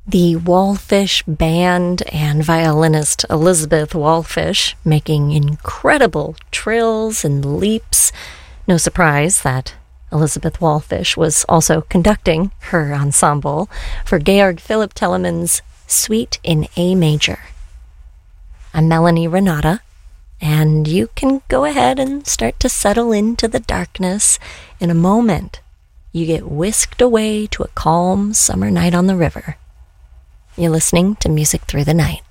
The Wallfish Band and violinist Elizabeth Wallfish making incredible trills and leaps. No surprise that Elizabeth Wallfish was also conducting her ensemble for Georg Philipp Telemann's Suite in A Major. I'm Melanie Renata, and you can go ahead and start to settle into the darkness. In a moment, you get whisked away to a calm summer night on the river. You're listening to Music Through the Night.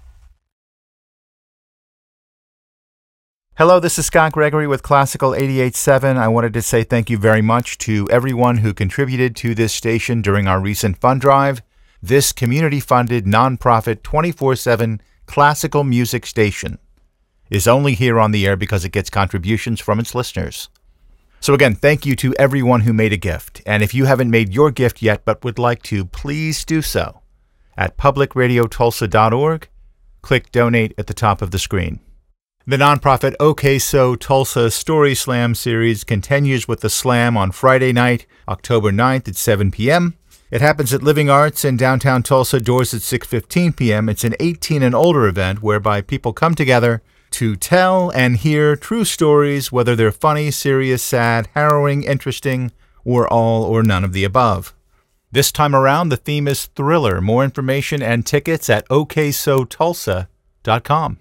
Hello, this is Scott Gregory with Classical 88.7. I wanted to say thank you very much to everyone who contributed to this station during our recent fund drive. This community-funded, nonprofit, 24/7 classical music station is only here on the air because it gets contributions from its listeners. So again, thank you to everyone who made a gift. And if you haven't made your gift yet but would like to, please do so at publicradiotulsa.org. Click Donate at the top of the screen. The nonprofit OK So Tulsa Story Slam series continues with the slam on Friday night, October 9th at 7 p.m. It happens at Living Arts in downtown Tulsa, doors at 6:15 p.m. It's an 18 and older event whereby people come together to tell and hear true stories, whether they're funny, serious, sad, harrowing, interesting, or all or none of the above. This time around, the theme is thriller. More information and tickets at oksotulsa.com.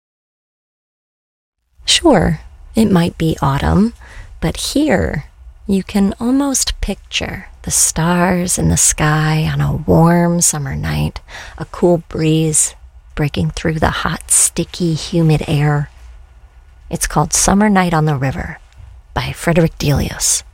Sure, it might be autumn, but here you can almost picture the stars in the sky on a warm summer night, a cool breeze breaking through the hot, sticky, humid air. It's called Summer Night on the River by Frederick Delius.